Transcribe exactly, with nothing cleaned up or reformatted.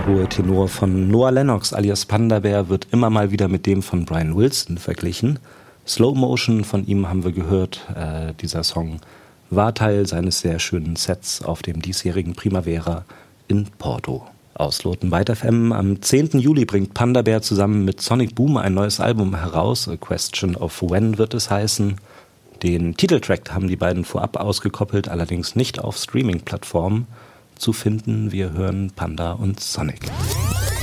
hohe Tenor von Noah Lennox alias Panda Bear wird immer mal wieder mit dem von Brian Wilson verglichen. Slow Motion von ihm haben wir gehört. Äh, dieser Song war Teil seines sehr schönen Sets auf dem diesjährigen Primavera in Porto. Ausloten bei F M. Am zehnten Juli bringt Panda Bear zusammen mit Sonic Boom ein neues Album heraus. A Question of When wird es heißen. Den Titeltrack haben die beiden vorab ausgekoppelt, allerdings nicht auf Streaming-Plattformen zu finden. Wir hören Panda und Sonic.